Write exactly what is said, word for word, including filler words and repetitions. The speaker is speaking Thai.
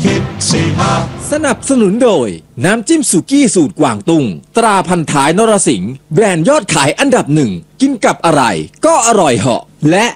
คิดสิฮะสนับสนุนโดยน้ำจิ้มสุกี้สูตรกวางตุ้งตราพันท้ายนรสิงห์แบรนด์ยอดขายอันดับหนึ่งกินกับอะไรก็อร่อยเหาะและ